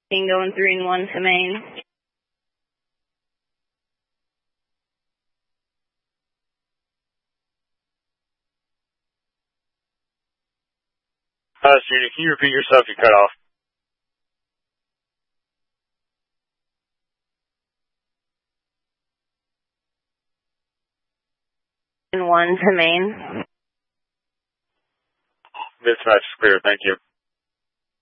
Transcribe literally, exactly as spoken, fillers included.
Bingo and three and one to main. Uh, Judy, can you repeat yourself? You cut off. And one to main. This match is clear. Thank you.